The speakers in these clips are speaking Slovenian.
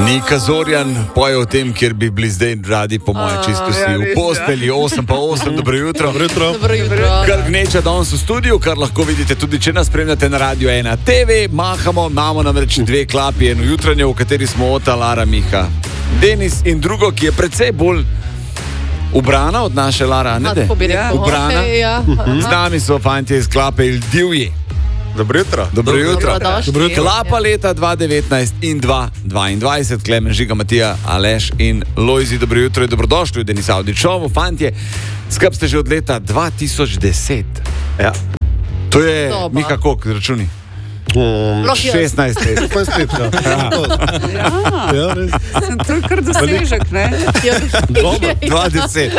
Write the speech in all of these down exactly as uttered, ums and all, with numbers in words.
Nika Zorjan poje o tem, kjer bi bili zdaj radi, po moje, čisto vsi ja, v postelji, osem pa osem, dobro jutro. Dobro jutro. Dobro jutro. Kar gneča danes v studiu, kar lahko vidite tudi, če nas spremljate na Radio ena T V. Mahamo, imamo namreč dve klapi, eno jutranje, v kateri smo Ota, Lara, Miha, Denis in drugo, ki je precej bolj ubrana od naše Lara, ne de? Ubrana. Okay, ja. Z nami so fantje iz klape Il Divji. Dobro jutro. Dobro jutro. Dobro jutro. Klapa leta dva tisoč devetnajst in dva tisoč dvaindvajset, Klemen, Žiga, Matija, Aleš in Lojzi. Dobro jutro in dobrodošli v Denis Avdičovu. Fantje, skup ste že od leta dva tisoč deset. Ja. To je, Doba. Miha, koliko, računi? Um, šestnajst let. šestnajst let, ja. Ja, Ja, res. to je kar dosežek, ne? dva deset.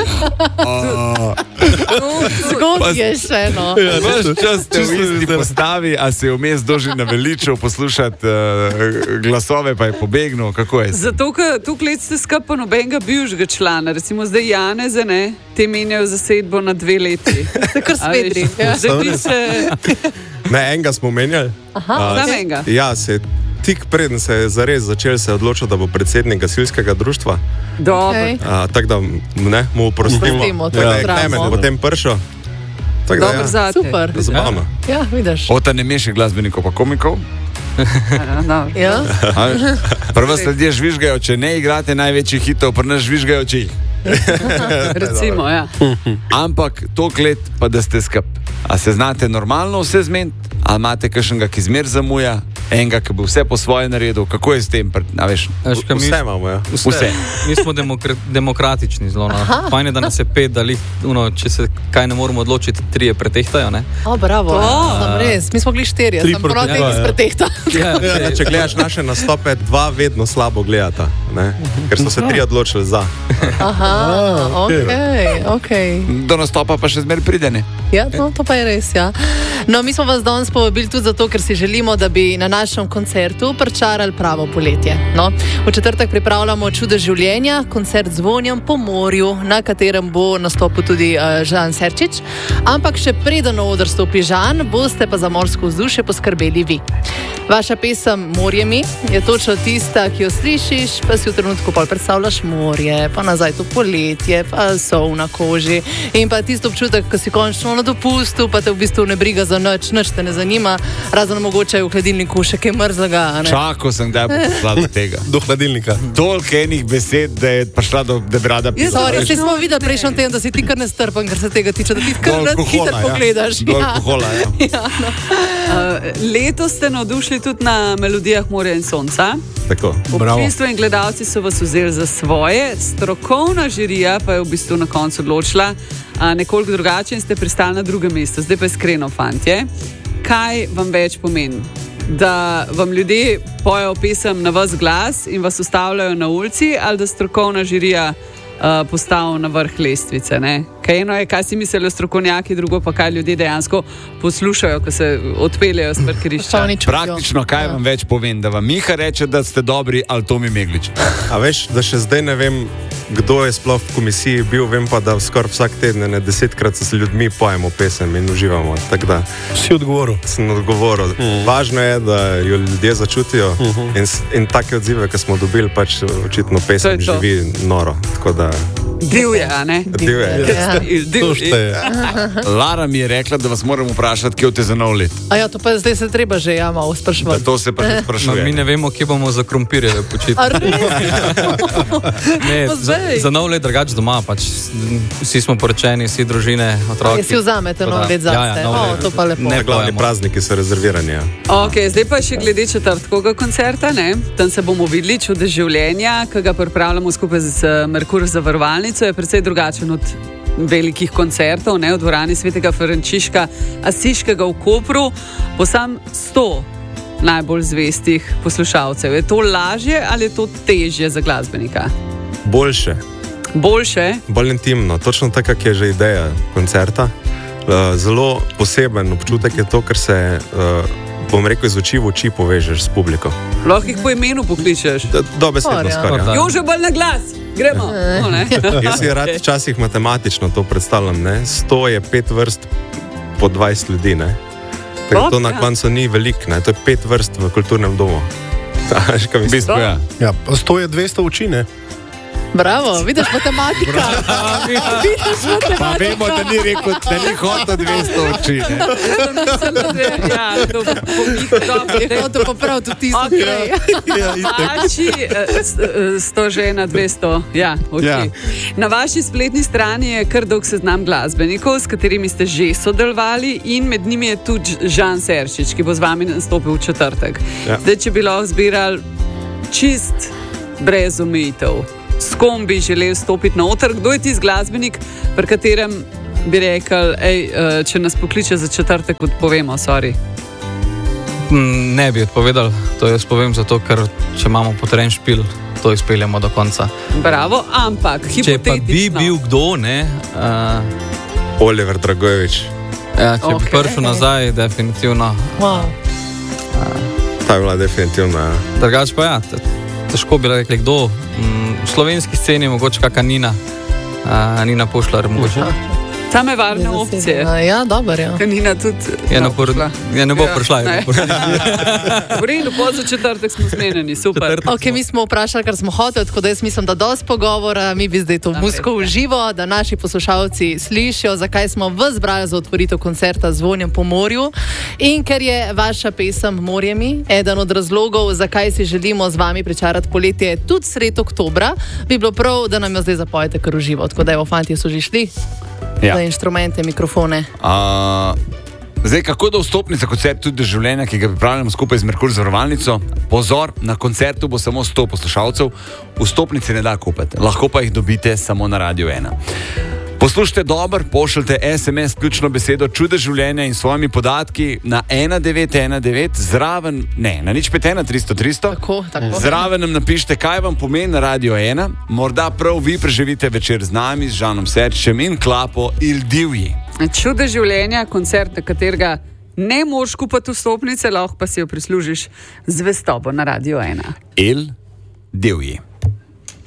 Zgodaj je še, no. Ja, Vaš čas ste v čisto isti zdaj. postavi, a se je vmes doži naveličal poslušati uh, glasove, pa je pobegnil. Kako je? Zato, ker tukaj let ste skupaj nobenega bivšega člana, recimo zdaj Janeze, ne, te menjajo zasedbo na dve leti. Kar A veš, svedri. Ja. Zdaj bi se... Ne, enega smo menjali. Aha, Samo enega. Ja, se tik preden se je zares začel, se je odločil, da bo predsednik gasilskega društva. Dobro. Okay. A, tako da, ne, mu oprostimo. Oprostimo, to Tako da je je dramo. Klemen potem prišel. Tako da, Dobro ja, zate. Super. zabavno. Ja, vidiš. Ota ne meši glasbenikov pa komikov. Ja, dobro. Ja. A veš? Pri vas ljudje žvižgajo, če ne igrate največjih hitov, pri nas žvižgajo, če jih. Recimo, ja. Ampak toliko let, pa da ste skup. A se znate normalno vse zmeniti? Ali imate kakšnega, ki zmer zamuja? Enega, ki bo vse po svoje naredil? Kako je s tem? A veš, Veš, kaj mi, Vse imamo, ja. vse. mi smo demokra demokratični zelo. No. Fajn je, da nas je pet, da lih, uno, če se kaj ne moramo odločiti, trije pretehtajo. Ne? O, bravo. Sam res. Mi smo bili štirje. Tri Sam proti prav dva, tega ja. spretehta. Ja, Ja, če gledaš naše nastope, dva vedno slabo gledata, ne? Ker so se tri odločili za. Aha, okej, okej. Do nastopa pa še zmer pride, ne? Ja, no, to pa je res, ja. No, mi smo vas danes povabili tudi zato, ker si želimo, da bi na našem koncertu pričarali pravo poletje. No, v četrtek pripravljamo Čudo življenja, koncert z vonjem po morju, na katerem bo nastopil tudi uh, Žan Serčič. Ampak še preden na oder stopi Žan, boste pa za morsko vzdušje poskrbeli vi. Vaša pesem Morje mi je točno tista, ki jo slišiš, pa si v trenutku pol predstavljaš morje, pa nazaj to poletje, pa sol na koži in pa tisto občutek, ko si končno na dopustu, pa te v bistvu ne briga za nič, nič te ne zanima, razen mogoče v hladilniku še kaj mrzlega. a ne? Čakal sem, da je prišla do tega. Do hladilnika. Toliko enih besed, da je prišla do debrada pisala. Sorry, saj smo videli prejšnji teden, da si ti kar nestrpen, kar se tega tiče, da ti kar Do rad alkohola, hitro ja. pogledaš. Do alkohola, ja. Ja, no. Uh, letos ste navdušili tudi na melodijah Morja in sonca. Tako. Občinstvo in gledalci so vas vzeli za svoje, strokovna žirija pa je v bistvu na koncu odločila a, nekoliko drugače in ste pristali na drugem mestu. Zdaj pa iskreno, fantje, kaj vam več pomeni? Da vam ljudje pojejo pesem na vas glas in vas ustavljajo na ulici, ali da strokovna žirija uh, postavi na vrh lestvice, ne? Kaj eno je, kaj si mislijo strokovnjaki, drugo pa kaj ljudje dejansko poslušajo, ko se odpeljejo s parkirišča. To ni čudo. Praktično, kaj Ja. vam več povem, da vam Miha reče, da ste dobri, ali Tomi Meglič? A veš, da še zdaj ne vem, kdo je sploh v komisiji bil, vem pa, da skoraj vsak teden, ne desetkrat se z ljudmi pojemo pesem in uživamo. Tako da Si odgovoril. sem odgovoril. Mm. Važno je, da jo ljudje začutijo uh -huh. in, s- in take odzive, ki smo dobili, pač očitno pesem To je to. živi noro. Tako da Divje, a ne? div je. Ja. To šteje. Lara mi je rekla, da vas moram vprašati, kje te za nov let. A ja, to pa zdaj se treba že ja malo Da spraševati. to se pa še No, sprašuje. mi ne vemo, kje bomo za krompirje počitili. A res? Ne, Pa za, zdaj? za nov let drugače doma, pač vsi smo poročeni, vsi družine, otroci. Ja, si vzamete nov let zase. Ja, ja, nov O, let. to pa lepo. Ne Glavni pojemo. prazniki so rezervirani. Ja. Okay, zdaj pa še glede četrtkovega koncerta. Ne? Tam se bomo videli Čudo življenja, ki ga pripravljamo skupaj z Merkur zavarovalnico. Je precej drugačen od velikih koncertov, ne? V dvorani svetega Frančiška Asiškega v Kopru. Bo sam sto najbolj zvestih poslušalcev. Je to lažje ali je to težje za glasbenika? Boljše, Boljše? bolj intimno, točno tako, kak je že ideja koncerta. Uh, zelo poseben občutek je to, ker se, uh, bom rekel, iz oči v oči povežeš s publiko. Lahko jih po imenu pokličeš. D- Dobesedno Skoraj, ja. skoraj. Ja. Da. Jože, bolj na glas, gremo. No, ne? Jaz si rad včasih matematično to predstavljam. Ne? sto je pet vrst po dvajset ljudi. Ne? Tako da to Bog, na ja. koncu ni veliko, to je pet vrst v kulturnem domu. Veš, kaj mislim? Bistvo, ja. Ja, sto je dvesto oči, ne? Bravo, vidiš matematika. Vidiš Pa matematika. vemo, da ni rekel, da ni hotel dvesto oči. Ne? Ja, to pomih, dobro. Je hotel popraviti tisto Okej. prej. Ja, itak. Vaši eh, sto žena dvesto, ja, oči. Ja. Na vaši spletni strani je kar dolg seznam glasbenikov, s katerimi ste že sodelovali, in med njimi je tudi Žan Seršič, ki bo z vami nastopil v četrtek. Ja. Zdaj, če bi lahko zbiral čist brez omejitev, s kom bi želel stopiti na oder, kdo je tisti glasbenik, pri katerem bi rekel, ej, eh, če nas pokliče za četrtek, odpovemo, sorry. Mm, Ne bi odpovedal, to jaz povem zato, ker če imamo potreben špil, to izpeljemo do konca. Bravo, ampak Če pa bi hipotetično. bil kdo, ne, uh, Oliver Dragojevič. ja, če bi Okej. prišel nazaj, definitivno. Wow. Ta je bila definitivno. Ja. Drugač pa ja, te- težko bi rekli kdo. Mm, V slovenski sceni mogoče kakšna Nina, uh, Nina Pušlar, mogoče. Same varne opcije. Ja, dobro, ja. Nina tudi Je no, na por- prišla. je ne bo Ja, prišla, je ne. ne bo prišla. V redu, pod za četrtek smo zmenjeni, super. Ok, mi smo vprašali, kar smo hoteli, tako da jaz mislim, da dosti pogovora, mi bi zdaj to Naprej, musko ja. uživo, da naši poslušalci slišijo, zakaj smo vas zbrali za otvoritev koncerta Zvonjem po morju. In ker je vaša pesem Morje mi eden od razlogov, zakaj si želimo z vami pričarati poletje tudi sred oktobra, bi bilo prav, da nam jo zdaj zapojete kar uživo. Tako da evo, fantje so že šli Ja. za inštrumente, mikrofone. A, zdaj, kako do vstopnice koncert tudi do življenja, ki ga pripravljamo skupaj z Merkur zavarovalnico? Pozor, na koncertu bo samo sto poslušalcev, vstopnice ne da kupiti, lahko pa jih dobite samo na Radio ena. Poslušajte dobro, pošljite es em es ključno besedo Čude življenja in svojimi podatki na ena devet ena devet, zraven, ne, na nič pet ena tristo tristo. Tako, tako. Zraven nam napišite, kaj vam pomeni Radio ena, morda prav vi preživite večer z nami, z Žanom Serčičem in Klapo Il Divji. Čude življenja, koncert, na katerega ne moreš kupiti vstopnice, lahko pa si jo prislužiš z zvestobo na Radio ena. Il Divji.